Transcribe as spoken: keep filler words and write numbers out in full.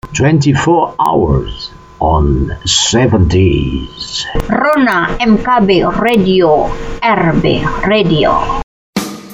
twenty-four hours on seven days. Rona M K B Radio, R B Radio.